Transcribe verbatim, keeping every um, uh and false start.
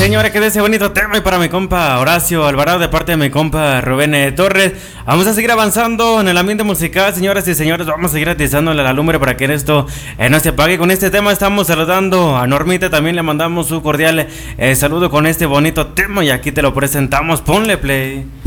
señores, que de ese bonito tema y para mi compa Horacio Alvarado de parte de mi compa Rubén eh, Torres. Vamos a seguir avanzando en el ambiente musical, señoras y señores. Vamos a seguir atizándole la lumbre para que esto eh, no se apague. Con este tema estamos saludando a Normita, también le mandamos su cordial eh, saludo con este bonito tema y aquí te lo presentamos. Ponle play.